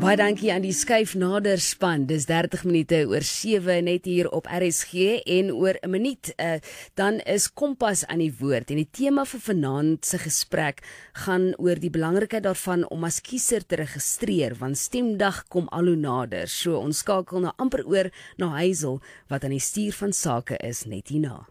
Baie dankie aan die skuif nader span. Dis 30 minute oor 7 net hier op RSG en oor 'n minuut dan is Kompas aan die woord en die tema vir vanaand se gesprek gaan oor die belangrikheid daarvan om as kiezer te registreer want stemdag kom al hoe nader. So ons skakel nou amper oor na Hazel wat aan die stuur van sake is net hierna.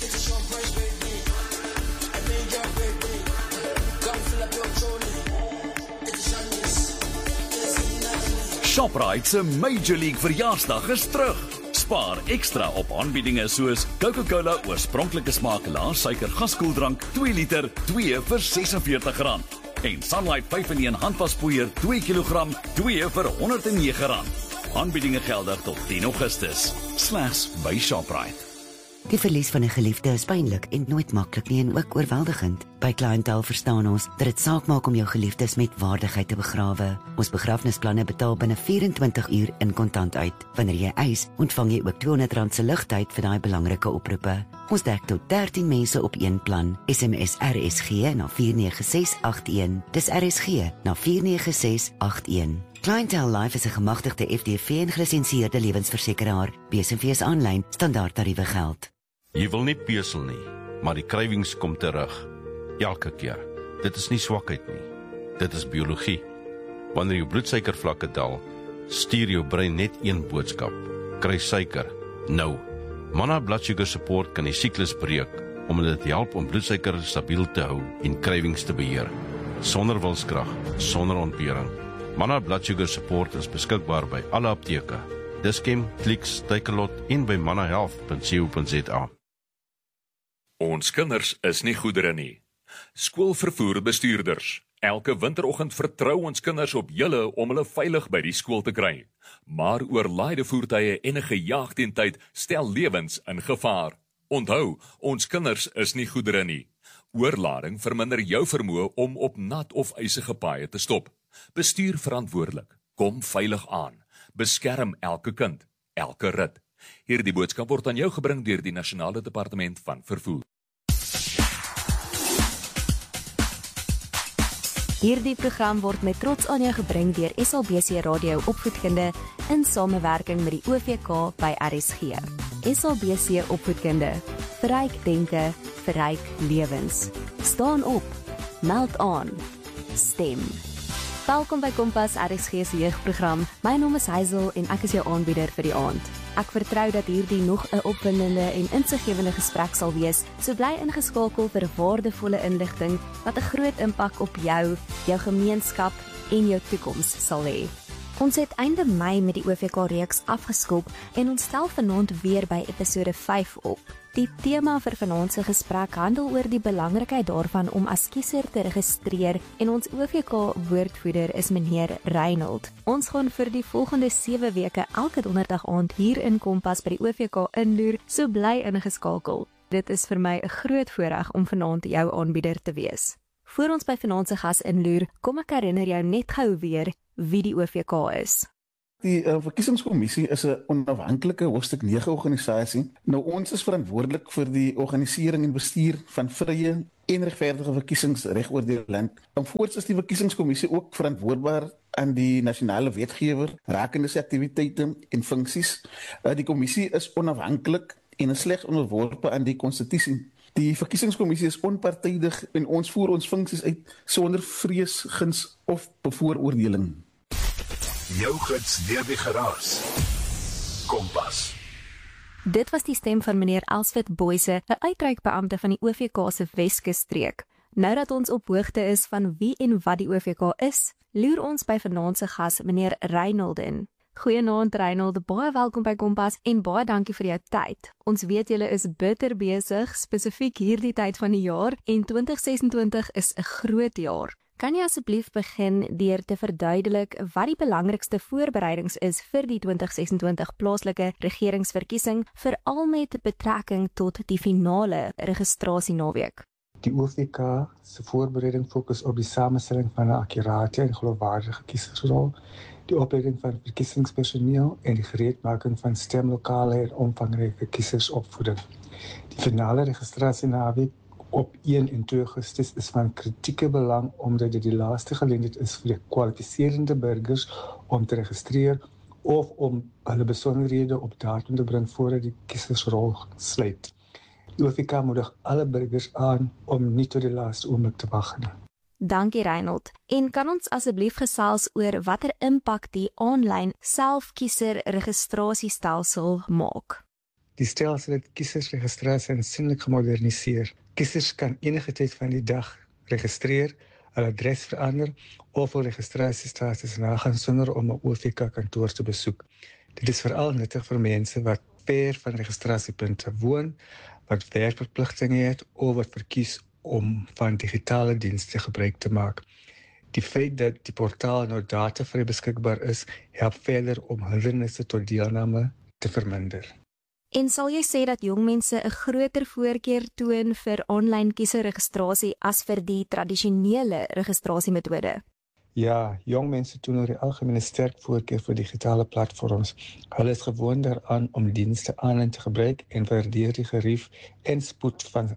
Shoprite se Major League verjaarsdag is terug. Spaar ekstra op aanbiedinge soos Coca-Cola oorspronklike smaak laer suiker gaskoeldrank 2 liter 2 vir R46 en Sunlight 5-in-1 handwaspoeier 2 kg 2 vir R109. Aanbiedinge geldig tot 10 Augustus. Slegs by Shoprite. Die verlies van 'n geliefde is pynlik en nooit maklik nie en ook oorweldigend. By Clientele verstaan ons dat dit saak maak om jou geliefdes met waardigheid te begrawe. Ons begrafnisplanne betaal binne 24 uur in kontant uit. Wanneer jy eis, ontvang jy ook R200 se ligtyd vir daai belangrike oproepe. Ons dek tot 13 mense op een plan. SMS RSG na 49681. Dis RSG na 49681. Clientele Life is 'n gemagtigde FDV en gelisensieerde lewensversekeraar. BSNV aanlyn, standaard tariewe geld. Jy wil nie pesel nie, maar die krywings kom terug. Elke keer. Dit is nie swakheid nie. Dit is biologie. Wanneer jou bloedsuikervlakke daal, stuur jou brein net een boodskap. Kry suiker. Nou. Mana Blood Sugar Support kan die siklus breek, omdat dit help om bloedsuiker stabiel te hou en krywings te beheer. Sonder wilskrag, sonder ontbering. Mana Blood Sugar Support is beskikbaar by alle apteke. Dis-Chem, Clicks, Takealot en by manahealth.co.za. Ons kinders is nie goedere nie. Skoolvervoerbestuurders. Elke winteroggend vertrou ons kinders op julle om hulle veilig by die skool te kry. Maar oorlaaide voertuie en 'n gejaagdheid stel lewens in gevaar. Onthou, ons kinders is nie goedere nie. Oorlading verminder jou vermoë om op nat of ysige paaie te stop. Bestuur verantwoordelik. Kom veilig aan. Beskerm elke kind, elke rit. Hierdie boodskap word aan jou gebring deur die Nasionale Departement van Vervoer. Hierdie program word met trots aan jou gebring deur SABC Radio Opvoedkunde in samewerking met die OVK by RSG. SABC Opvoedkunde. Verryk denke, verryk lewens. Staan op. Meld aan. Stem. Welkom by Kompas, RSG se jeugprogram. My naam is Hazel en ek is jou aanbieder vir die aand. Ek vertrou dat hierdie nog 'n opwindende en insiggewende gesprek sal wees, so bly ingeskakel vir waardevolle inligting wat 'n groot impak op jou gemeenskap en jou toekoms sal hê. Ons het einde Mei met die OVK-reeks afgeskop en ons stel vanaand weer by episode 5 op. Die tema vir vanaand se gesprek handel oor die belangrikheid daarvan om as kiezer te registreer en ons OVK-woordvoerder is meneer Reinhold. Ons gaan vir die volgende 7 weke elke donderdag aand hier in Kompas by die OVK inloer, so bly ingeskakel. Dit is vir my 'n groot voorreg om vanaand jou aanbieder te wees. Voor ons by vanaand se gas inloer, kom ek herinner jou net gou weer wie die OVK is. Die verkiesingskommissie is 'n onafhanklike hoofstuk 9 organisasie. Nou ons is verantwoordelik vir die organisering en bestuur van vrye en regverdige verkiesings reg oor die land. En voorts is die verkiesingskommissie ook verantwoordbaar aan die nasionale wetgewer rakende sy aktiwiteite en funksies. Die kommissie is onafhanklik en is slegs onderworpe aan die konstitusie. Die verkiesingskommissie is onpartydig en ons voer ons funksies uit sonder vrees, guns of bevooroordeling. Jou gids deur die geraas. Kompas. Dit was die stem van meneer Elsfit Boyse, 'n uitreikbeampte van die OVK se Weskusstreek. Nou dat ons op hoogte is van wie en wat die OVK is, loer ons by vanaand se gas, meneer Reinhold in. Goeienaand Reinhold, baie welkom by Kompas en baie dankie vir jou tyd. Ons weet julle is bitter besig, spesifiek hierdie tyd van die jaar en 2026 is 'n groot jaar. Kan jy asseblief begin deur te verduidelik wat die belangrikste voorbereidings is vir die 2026 plaaslike regeringsverkiesing, veral met betrekking tot die finale registrasienaweek? Die OVK se voorbereiding fokus op die samestelling van 'n akkurate en geloofwaardige kiesersrol, die opleiding van verkiesingspersoneel en die gereedmaking van stemlokale en omvangryke kiesersopvoeding. Die finale registrasienaweek op op 1 en 2 Augustus is van kritieke belang omdat dit die laaste geleentheid is vir die kwalifiserende burgers om te registreer of om hulle besonderhede op datum te bring voordat die kiesersrol sluit. Die OVK moedig alle burgers aan om nie tot die laaste oomblik te wag nie. Dankie Reinhold. En kan ons asseblief gesels oor watter impak die aanlyn selfkiezer registrasiestelsel maak? Die stelsel het kiesersregistrasie aansienlik gemoderniseer. Kiesers kan enige tyd van die dag registreer, hul adres verander of hul registrasiestatus nagaan sonder om 'n OVK-kantoor te besoek. Dit is veral nuttig vir mense wat ver van registrasiepunte woon, wat werkverpligtinge het of wat verkies om van digitale dienste gebruik te maak. Die feit dat die portaal nou datavry beskikbaar is, help verder om hindernisse tot deelname te verminder. En sal jy sê dat jong mense 'n groter voorkeur toon vir aanlyn kieserregistrasie as vir die tradisionele registrasiemetode? Ja, jong mense toon oor die algemeen sterk voorkeur vir digitale platforms. Hulle is gewoond daaraan om dienste aanlyn te gebruik en waardeer die gerief en spoed van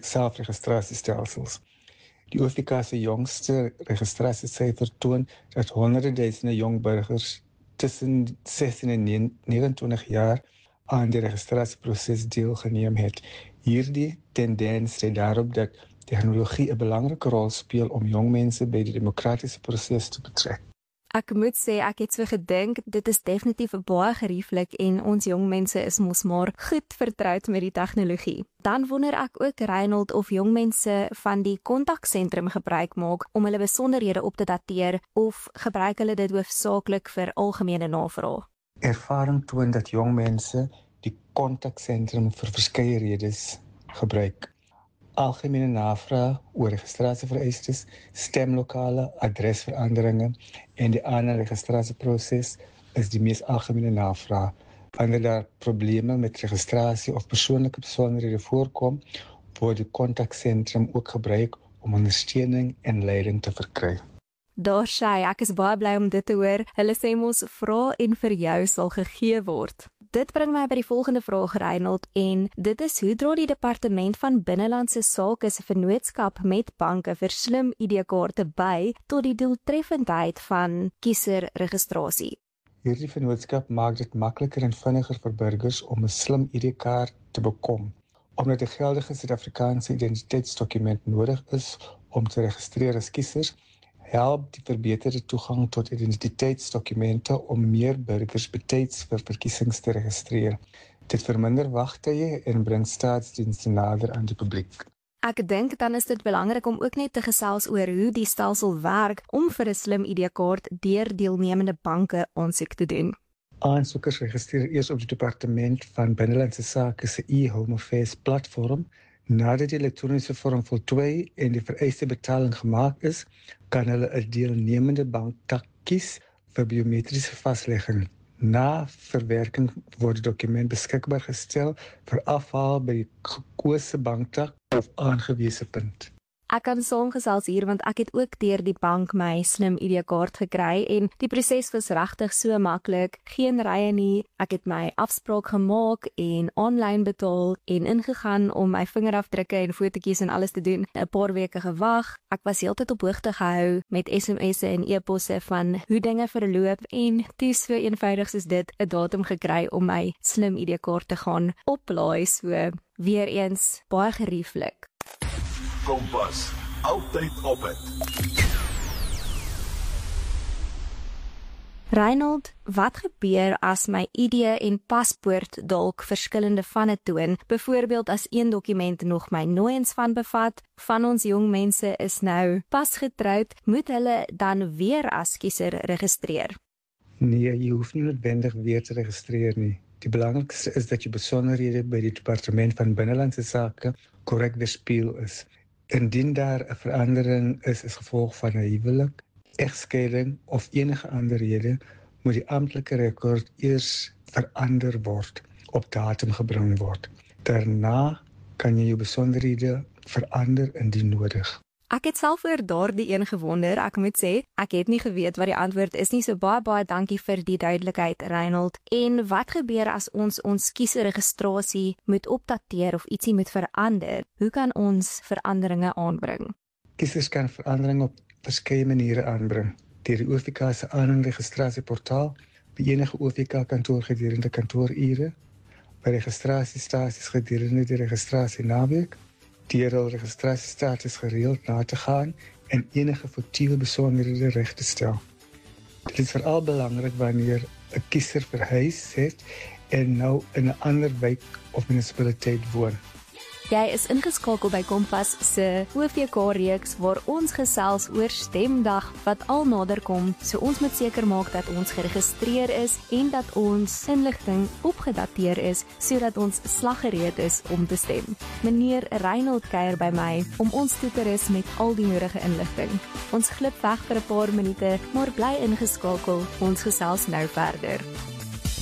selfregistrasiestelsels. Die OVK se jongste registrasiesyfer toon dat honderde duisende jong burgers tussen 16 en 29 jaar aan die registrasieproses deelgeneem het. Hierdie tendens sê daarop dat tegnologie 'n belangrike rol speel om jong mense by die demokratiese proses te betrek. Ek moet sê, ek het so gedink, dit is definitief baie gerieflik en ons jong mense is mos maar goed vertroud met die tegnologie. Dan wonder ek ook, Reinhold, of jong mense van die kontaksentrum gebruik maak om hulle besonderhede op te dateer of gebruik hulle dit hoofsaaklik vir algemene navraag? Ervaring toon dat jong mense die kontaksentrum vir verskeie redes gebruik. Algemene navraag oor registrasievereistes, stemlokale, adresveranderinge en die ander registrasieproses is die mees algemene navraag. Wanneer daar probleme met registrasie of persoonlike besonderhede voorkom, word die kontaksentrum ook gebruik om ondersteuning en leiding te verkry. Daar sê, ek is baie bly om dit te hoor. Hulle sê mos vra en vir jou sal gegee word. Dit bring my by die volgende vraag, Reinhold, en dit is hoe dra die Departement van Binnelandse Sake se vennootskap met banke vir slim ID-kaarte by tot die doeltreffendheid van kieserregistrasie? Hierdie vennootskap maak dit makliker en vinniger vir burgers om 'n slim ID-kaart te bekom. Omdat 'n geldige Suid-Afrikaanse identiteitsdokument nodig is om te registreer as kiesers, help die verbeterde toegang tot identiteitsdokumente om meer burgers betyds vir verkiesings te registreer. Dit verminder wagtye en bring staatsdienste nader aan die publiek. Ek dink dan is dit belangrik om ook net te gesels oor hoe die stelsel werk om vir 'n slim ID-kaart deur deelnemende banke aansoek te doen. Aansoekers registreer eers op die Departement van Binnelandse Sake se e-Home Affairs platform. Nadat die elektroniese vorm voltooi en die vereiste betaling gemaak is, kan hulle 'n deelnemende banktak kies vir biometriese vaslegging. Na verwerking word die dokument beskikbaar gestel vir afhaal by die gekose banktak of aangewese punt. Ek kan saamgesels hier want ek het ook deur die bank my slim ID-kaart gekry en die proses was regtig so maklik, geen rye nie. Ek het my afspraak gemaak en aanlyn betaal en ingegaan om my vingerafdrukke en fotootjies en alles te doen. 'n Paar weke gewag. Ek was heeltyd op hoogte gehou met SMS'e en e-posse van hoe dinge verloop en toe so eenvoudig soos dit 'n datum gekry om my slim ID-kaart te gaan oplaai. So weer eens baie gerieflik. Kompas, altyd op het. Reinhold, wat gebeur as my ID en paspoort dalk verskillende vanne toon? Byvoorbeeld as een dokument nog my nooiens van bevat, van ons jong mense is nou pas getroud, moet hulle dan weer as kiezer registreer? Nee, jy hoef nie noodwendig weer te registreer nie. Die belangrikste is dat jou besonderhede by die Departement van Binnelandse Sake korrek weerspieël is. Indien daar 'n verandering is as gevolg van 'n huwelik, egskeiding of enige ander rede, moet die amptelike rekord eers verander word, op datum gebring word. Daarna kan jy jou besonderhede verander indien nodig. Ek het self oor daardie een gewonder. Ek moet sê, ek het nie geweet wat die antwoord is nie. So baie dankie vir die duidelikheid, Reinhold. En wat gebeur as ons kiesregistrasie moet opdateer of ietsie moet verander? Hoe kan ons veranderinge aanbring? Kiesers kan verandering op verskeie maniere aanbring. Deur die OVK se aanregistrasieportaal, by enige OVK kantoor gedurende kantoorure, by registrasiestasies gedurende die registrasienaweek, deur hul registrasiestatus gereeld na te gaan en enige foutieve besonderhede reg te stel. Dit is veral belangrik wanneer 'n kiezer verhuis het en nou in 'n ander wijk of munisipaliteit woon. Jy is ingeskakel by Kompas se OVK-reeks waar ons gesels oor stemdag wat al nader kom, so ons moet seker maak dat ons geregistreer is en dat ons inligting opgedateer is, sodat ons slaggereed is om te stem. Meneer Reinhold kuier by my om ons toe te rus met al die nodige inligting. Ons glip weg vir 'n paar minute, maar bly ingeskakel, ons gesels nou verder.